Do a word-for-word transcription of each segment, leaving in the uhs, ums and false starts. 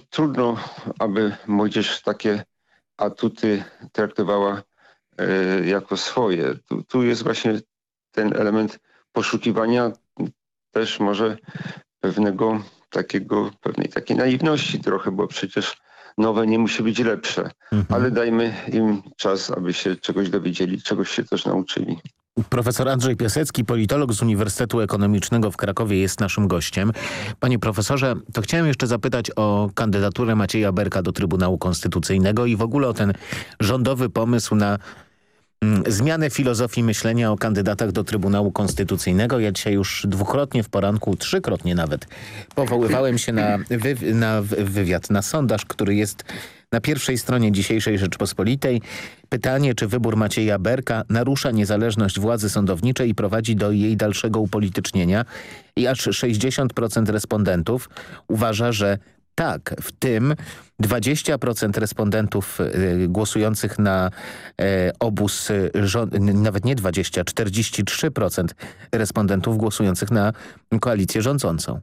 trudno, aby młodzież takie atuty traktowała e, jako swoje. Tu, tu jest właśnie ten element poszukiwania też może pewnego takiego, pewnej takiej naiwności trochę, bo przecież nowe nie musi być lepsze, mhm. ale dajmy im czas, aby się czegoś dowiedzieli, czegoś się też nauczyli. Profesor Andrzej Piasecki, politolog z Uniwersytetu Ekonomicznego w Krakowie, jest naszym gościem. Panie profesorze, to chciałem jeszcze zapytać o kandydaturę Macieja Berka do Trybunału Konstytucyjnego i w ogóle o ten rządowy pomysł na mm, zmianę filozofii myślenia o kandydatach do Trybunału Konstytucyjnego. Ja dzisiaj już dwukrotnie w poranku, trzykrotnie nawet, powoływałem się na, wy, na wywiad, na sondaż, który jest na pierwszej stronie dzisiejszej Rzeczpospolitej. Pytanie, czy wybór Macieja Berka narusza niezależność władzy sądowniczej i prowadzi do jej dalszego upolitycznienia. I aż sześćdziesiąt procent respondentów uważa, że tak, w tym dwadzieścia procent respondentów y, głosujących na y, obóz, y, nawet nie dwadzieścia, czterdzieści trzy procent respondentów głosujących na koalicję rządzącą.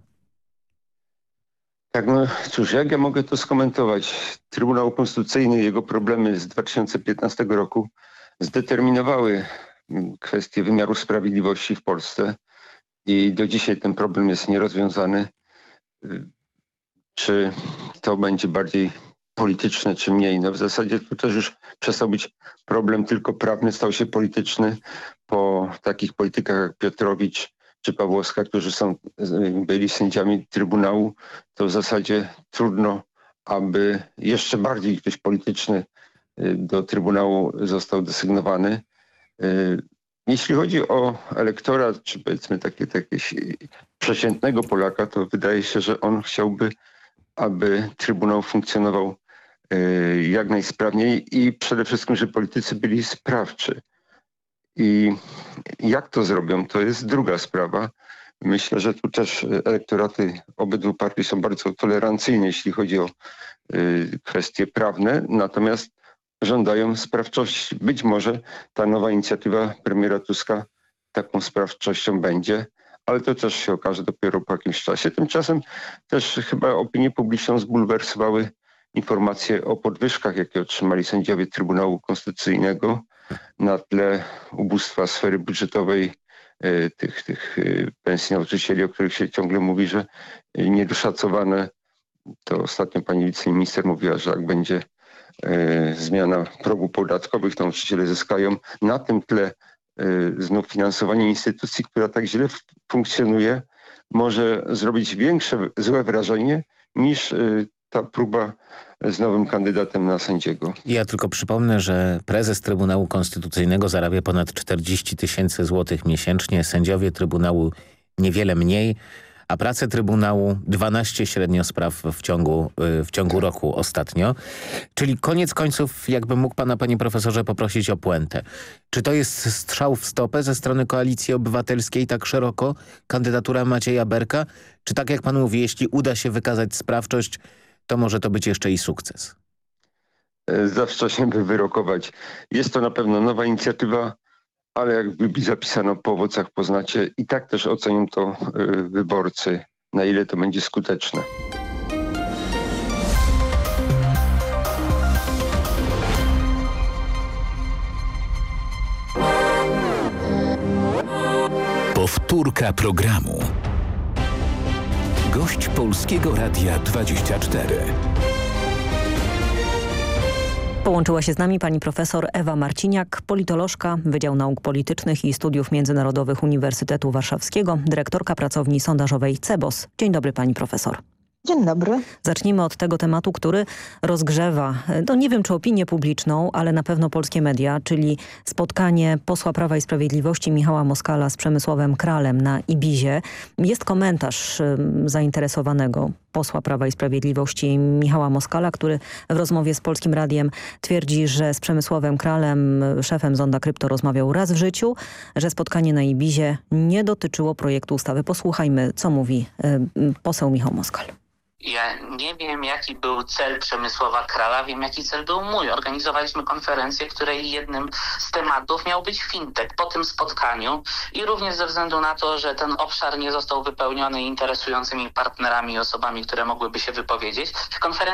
Tak, no cóż, jak ja mogę to skomentować? Trybunał Konstytucyjny i jego problemy z dwa tysiące piętnastego roku zdeterminowały kwestię wymiaru sprawiedliwości w Polsce i do dzisiaj ten problem jest nierozwiązany. Czy to będzie bardziej polityczne, czy mniej? No w zasadzie to też już przestał być problem tylko prawny, stał się polityczny po takich politykach jak Piotrowicz czy Pawłowska, którzy są, byli sędziami Trybunału, to w zasadzie trudno, aby jeszcze bardziej ktoś polityczny do Trybunału został desygnowany. Jeśli chodzi o elektorat, czy powiedzmy takie, takie przeciętnego Polaka, to wydaje się, że on chciałby, aby Trybunał funkcjonował jak najsprawniej i przede wszystkim, żeby politycy byli sprawczy. I jak to zrobią, to jest druga sprawa. Myślę, że tu też elektoraty obydwu partii są bardzo tolerancyjne, jeśli chodzi o y, kwestie prawne, natomiast żądają sprawczości. Być może ta nowa inicjatywa premiera Tuska taką sprawczością będzie, ale to też się okaże dopiero po jakimś czasie. Tymczasem też chyba opinię publiczną zbulwersowały informacje o podwyżkach, jakie otrzymali sędziowie Trybunału Konstytucyjnego na tle ubóstwa sfery budżetowej, y, tych, tych y, pensji nauczycieli, o których się ciągle mówi, że y, niedoszacowane. To ostatnio pani wiceminister mówiła, że jak będzie y, zmiana progów podatkowych, to nauczyciele zyskają. Na tym tle y, znów finansowanie instytucji, która tak źle funkcjonuje, może zrobić większe złe wrażenie niż y, ta próba z nowym kandydatem na sędziego. Ja tylko przypomnę, że prezes Trybunału Konstytucyjnego zarabia ponad czterdzieści tysięcy złotych miesięcznie, sędziowie Trybunału niewiele mniej, a pracę Trybunału dwanaście średnio spraw w ciągu, w ciągu roku ostatnio. Czyli koniec końców, jakbym mógł pana, panie profesorze, poprosić o puentę. Czy to jest strzał w stopę ze strony Koalicji Obywatelskiej tak szeroko, kandydatura Macieja Berka? Czy tak jak pan mówi, jeśli uda się wykazać sprawczość, to może to być jeszcze i sukces? Za wcześnie by wyrokować. Jest to na pewno nowa inicjatywa, ale jak w Biblii zapisano, po owocach poznacie, i tak też ocenią to y, wyborcy, na ile to będzie skuteczne. Powtórka programu. Gość Polskiego Radia dwadzieścia cztery. Połączyła się z nami pani profesor Ewa Marciniak, politolożka, Wydział Nauk Politycznych i Studiów Międzynarodowych Uniwersytetu Warszawskiego, dyrektorka pracowni sondażowej CEBOS. Dzień dobry pani profesor. Dzień dobry. Zacznijmy od tego tematu, który rozgrzewa, no nie wiem czy opinię publiczną, ale na pewno polskie media, czyli spotkanie posła Prawa i Sprawiedliwości Michała Moskala z Przemysławem Kralem na Ibizie. Jest komentarz zainteresowanego posła Prawa i Sprawiedliwości Michała Moskala, który w rozmowie z Polskim Radiem twierdzi, że z Przemysławem Kralem, szefem Zonda Krypto, rozmawiał raz w życiu, że spotkanie na Ibizie nie dotyczyło projektu ustawy. Posłuchajmy, co mówi y, poseł Michał Moskal. Ja nie wiem, jaki był cel Przemysława Krala, wiem, jaki cel był mój. Organizowaliśmy konferencję, której jednym z tematów miał być fintech. Po tym spotkaniu i również ze względu na to, że ten obszar nie został wypełniony interesującymi partnerami i osobami, które mogłyby się wypowiedzieć, konferencja